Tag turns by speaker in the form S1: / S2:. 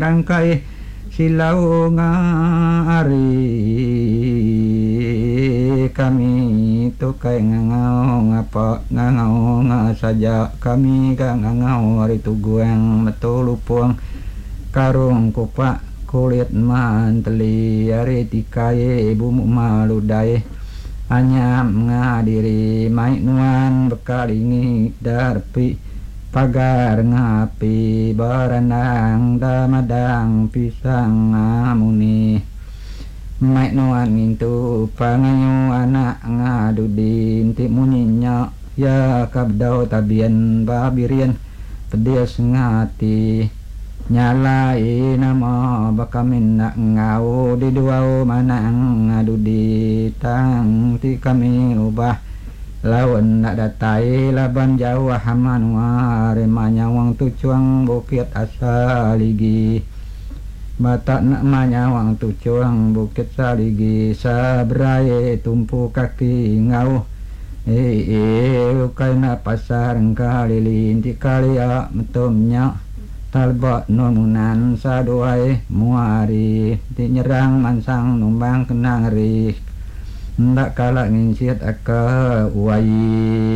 S1: kangkai silau ngari kami tukai ngangau ngapa ngangau saja kami ngangau hari tuguang metulupuang karung kupak kulit manteli hari tikai bumuk maludai anyam ngadiri maik nuan bekalingi darpi pagar ngapi baranang damadang pisang amuni maik nuan ngintu pangayu anak ngadudin ti muninya ya kabdau tabian babirian pedes ngati nyalai nama bakamin nak ngau di duau manang ngadu di tang ti kami ubah lawan nak datai laban jauh haman waremanya wang tucuang bukit asaligi mata nak manyawang tucuang bukit saligi sabrai tumpu kaki ngau ukai na pasar kalilin ti kalia metumnya talbot nomunan saduai muari di nyerang mansang numbang kenang ri ndak kalah ngincit aka uai